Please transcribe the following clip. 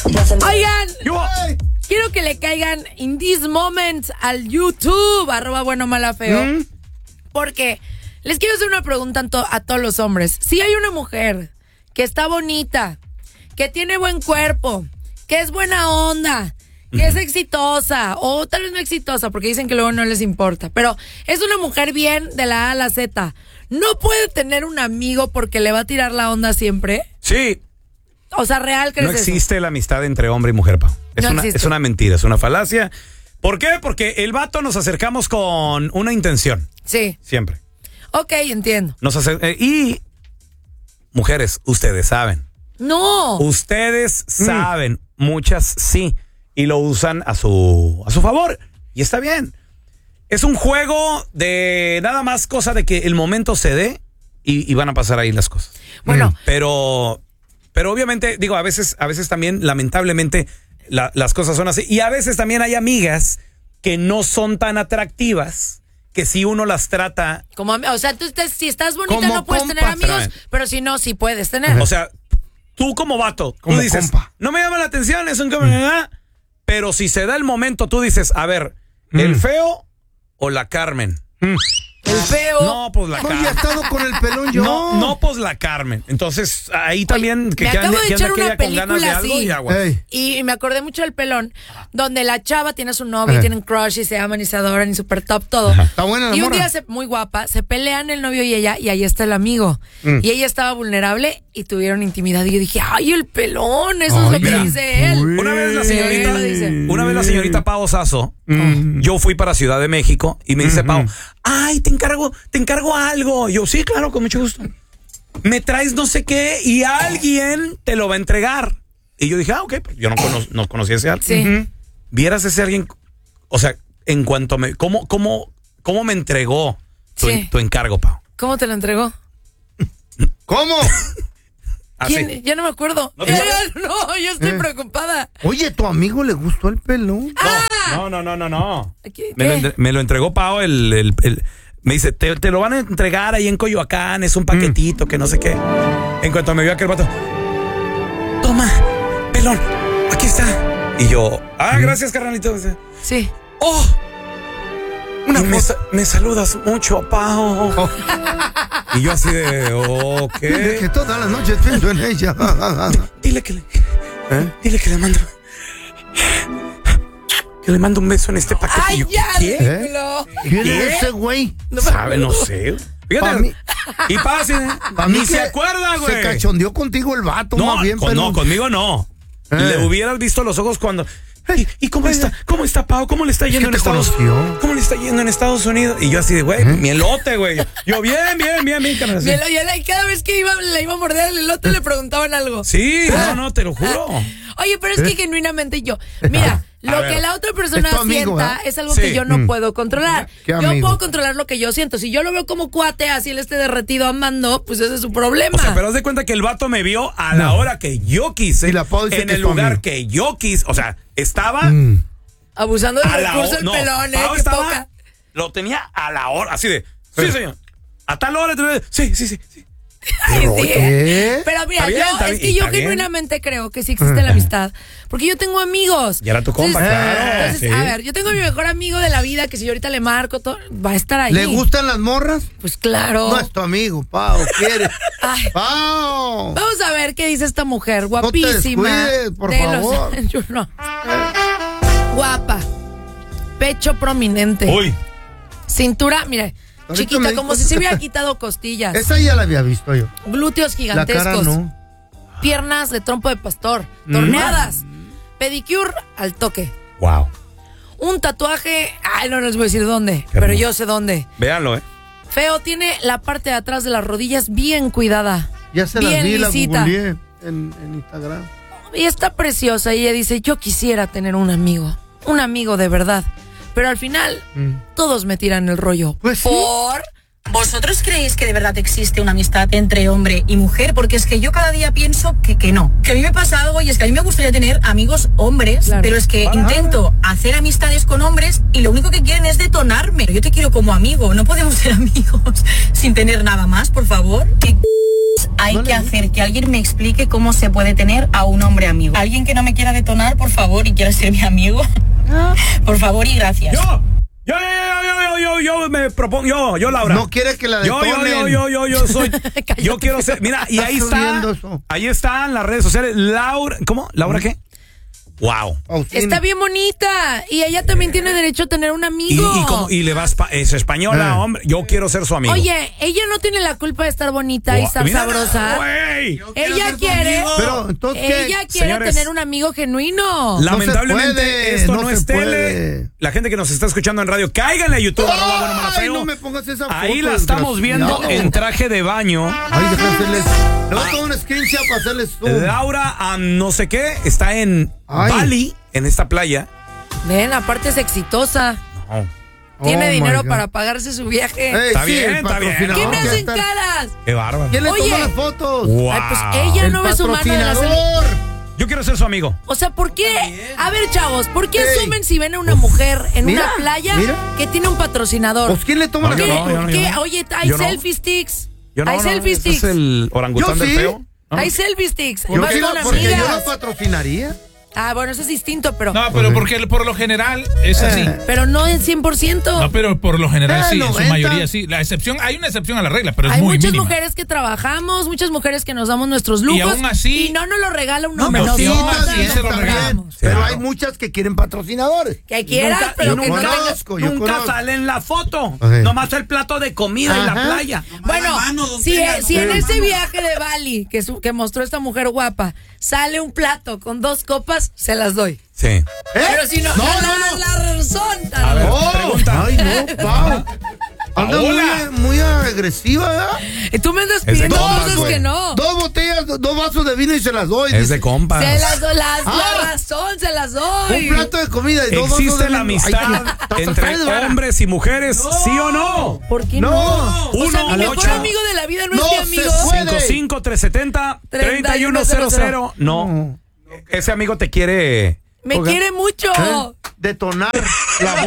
Oigan, quiero que le caigan in this moment al YouTube, @buenomalafeo, porque les quiero hacer una pregunta a todos los hombres. Si hay una mujer que está bonita, que tiene buen cuerpo, que es buena onda, que es exitosa, o tal vez no exitosa, porque dicen que luego no les importa, pero es una mujer bien de la A a la Z, ¿no puede tener un amigo porque le va a tirar la onda siempre? Sí. O sea, ¿real crees No eso? existe la amistad entre hombre y mujer, Pau. No Es una mentira, es una falacia. ¿Por qué? Porque el vato nos acercamos con una intención. Sí. Siempre. Ok, entiendo. Y mujeres, ustedes saben. No. Ustedes saben, muchas sí, y lo usan a su favor, y está bien. Es un juego de nada más cosa de que el momento se dé y van a pasar ahí las cosas. Bueno. Pero obviamente, digo, a veces también, lamentablemente, las cosas son así. Y a veces también hay amigas que no son tan atractivas, que si uno las trata... O sea, si estás bonita no puedes tener amigos, pero si no, sí puedes tener. O sea, tú como vato, tú dices, no me llama la atención, es un... Pero si se da el momento, tú dices, a ver, ¿el feo o la Carmen? El feo. No, pues la Carmen. Oye, he estado con el pelón yo. No, pues la Carmen. Entonces, ahí también... Me acabo de echar una con ganas de película algo así. y agua. Y me acordé mucho del pelón, donde la chava tiene a su novio, y tienen crush y se aman y se adoran y super top todo. Está buena la Y un morra. día, muy guapa, se pelean el novio y ella, y ahí está el amigo. Y ella estaba vulnerable y tuvieron intimidad. Y yo dije, ay, el pelón, eso es lo que dice él. Una vez la Sí. señorita Pao Sasso, yo fui para Ciudad de México y me dice Pao, ay, te encargo algo. Yo, sí, claro, con mucho gusto. Me traes no sé qué y alguien te lo va a entregar. Y yo dije, ok, pues yo no conocía a ese alguien. Sí. Vieras ese alguien, o sea, en cuanto ¿cómo me entregó tu encargo, Pao? ¿Cómo te lo entregó? ¿Cómo? ¿Quién? Ya no me acuerdo. No, yo estoy preocupada. Oye, ¿tu amigo le gustó el pelón? No. ¿Qué? Me lo entregó Pao me dice, te lo van a entregar ahí en Coyoacán, es un paquetito que no sé qué. En cuanto me vio aquel vato, toma, pelón, aquí está. Y yo, gracias, carnalito. Sí. Oh, me saludas mucho, Pao. Y yo así de, ok. Dile que todas las noches pienso en ella. Dile que le mando un beso en este paquete. ¡Ay, yo, ya! ¿qué? ¿Quién es ese güey? ¿Sabe? No sé. Fíjate. Y pasa, ni se acuerda, güey. Se cachondeó contigo el vato, más bien, no, conmigo no. Le hubieras visto los ojos cuando... ¿Y cómo está? ¿Cómo está, Pao? ¿Cómo le está yendo en Estados Unidos? ¿Cómo le está yendo en Estados Unidos? Y yo así de, güey, mi elote, güey. Yo, bien, carnal. Y cada vez que le iba a morder el elote le preguntaban algo. Sí, no, te lo juro. Oye, pero es que genuinamente mira, lo que la otra persona sienta es algo que yo no puedo controlar. Yo puedo controlar lo que yo siento. Si yo lo veo como cuate, así él esté derretido amando, pues ese es su problema. O sea, pero haz de cuenta que el vato me vio a la hora que yo quise, en el lugar que yo quise. O sea, estaba... abusando del recurso del pelón, Pao qué estaba, poca. Lo tenía a la hora, así de... Sí, señor. A tal hora... Sí. Ay, sí. ¿Qué? Pero mira, Está yo bien. genuinamente creo que sí existe la amistad. Porque yo tengo amigos. Y era tu compa, claro. Entonces, Sí. a ver, yo tengo a mi mejor amigo de la vida que si yo ahorita le marco, todo, va a estar ahí. ¿Le gustan las morras? Pues claro. No es tu amigo, Pao, ¿quieres? Ay. ¡Pao! Vamos a ver qué dice esta mujer, guapísima. No te descuides, por favor. Yo no. Guapa. Pecho prominente. Uy. Cintura, mire, Ahorita chiquita, me como dijo- si se hubiera quitado costillas. Esa ya la había visto yo. Glúteos La gigantescos. cara no. Piernas de trompo de pastor. Torneadas. Pedicure al toque. Wow. Un tatuaje. Ay, no les voy a decir dónde, Qué pero hermoso. yo sé dónde. Véanlo, Feo, tiene la parte de atrás de las rodillas bien cuidada. Ya se bien las vi, la lisita. googleé en Instagram. Y está preciosa. Y ella dice, yo quisiera tener un amigo de verdad. Pero al final, todos me tiran el rollo. Pues sí. ¿Vosotros creéis que de verdad existe una amistad entre hombre y mujer? Porque es que yo cada día pienso que no. Que a mí me pasa algo y es que a mí me gustaría tener amigos hombres, claro, pero es que intento hacer amistades con hombres y lo único que quieren es detonarme. Yo te quiero como amigo, no podemos ser amigos sin tener nada más, por favor. ¿Qué hay que hacer? Que alguien me explique cómo se puede tener a un hombre amigo. Alguien que no me quiera detonar, por favor, y quiera ser mi amigo. Por favor y gracias. Yo me propongo, yo, Laura. No quiere que la detonen. Yo soy. Yo quiero ser. Mira, y ahí está. Ahí están las redes sociales. Laura, ¿cómo? ¿Laura qué? Wow. Está bien bonita. Y ella también tiene derecho a tener un amigo. Y le vas es española, hombre. Yo quiero ser su amigo. Oye, ella no tiene la culpa de estar bonita y estar sabrosa. Ella quiere. Pero, entonces, ella quiere tener un amigo genuino. Lamentablemente, esto no es tele. La gente que nos está escuchando en radio, cáiganle a YouTube. Ay, no me pongas esa foto. Ahí la estamos viendo en traje de baño. Ay, déjame hacerles. Le voy a tomar un screenshot para hacerles zoom. Laura, no sé qué, está en Bali, en esta playa. Ven, aparte es exitosa. Tiene dinero para pagarse su viaje. Está bien. ¿Qué me hacen caras? Qué bárbaro. ¿Quién le toma las fotos? Wow. Ay, pues ella no ve su mano de la Yo quiero ser su amigo. O sea, ¿por qué? A ver, chavos, ¿por qué asumen si ven a una mujer en una playa que tiene un patrocilador? Pues ¿quién le toma las fotos? Oye, hay selfie sticks. Hay selfie sticks. ¿Es el orangután del feo? Hay selfie sticks. Porque yo lo patrocinaría. Ah, bueno, eso es distinto, pero... No, pero porque por lo general es así. Pero no en 100%. No, pero por lo general sí, en su mayoría sí. La excepción, hay una excepción a la regla, pero es hay muy muchas mínima. Mujeres que trabajamos, muchas mujeres que nos damos nuestros lujos. Y aún así... Y no nos lo regala un hombre. Sí, se lo regalamos. Pero hay muchas que quieren patrocinadores. Que quieran, pero que no tengan... Nunca sale en la foto. Nomás el plato de comida y la playa. Bueno, si en ese viaje de Bali que mostró esta mujer guapa, sale un plato con 2 copas, se las doy. Sí. Pero si no, la razón. A ver, pregunta. Ay, no, Pau. Anda muy agresiva, ¿verdad? Y tú me andas pidiendo cosas que no. 2 botellas, 2 vasos de vino y se las doy. Es de compas. Se las doy, la razón, se las doy. Un plato de comida y 2 vasos de vino. ¿Existe la amistad entre hombres y mujeres? ¿Sí o no? ¿Por qué no? O sea, mi mejor amigo de la vida no es mi amigo. 55-370-3100. No. Ese amigo te quiere... Me quiere mucho. Detonar la